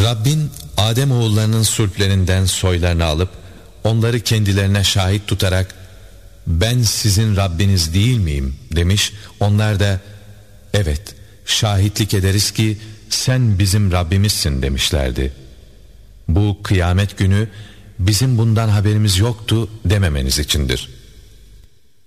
Rabbin Adem oğullarının sülplerinden soylarını alıp onları kendilerine şahit tutarak ben sizin Rabbiniz değil miyim demiş. Onlar da evet şahitlik ederiz ki sen bizim Rabbimizsin demişlerdi. Bu kıyamet günü bizim bundan haberimiz yoktu dememeniz içindir.